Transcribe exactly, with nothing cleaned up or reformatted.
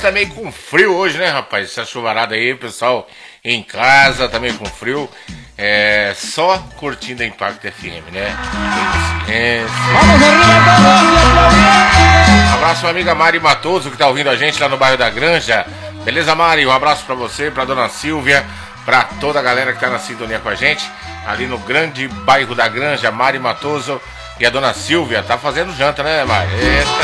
também com frio hoje, né, rapaz? Essa chuvarada aí, pessoal em casa também com frio. É, só curtindo a Impact F M, né? Vamos Um abraço pra amiga Mari Matoso, que tá ouvindo a gente lá no bairro da Granja. Beleza, Mari? Um abraço pra você, pra dona Silvia, pra toda a galera que tá na sintonia com a gente. Ali no grande bairro da Granja, Mari Matoso e a dona Silvia. Tá fazendo janta, né, Mari? Eita.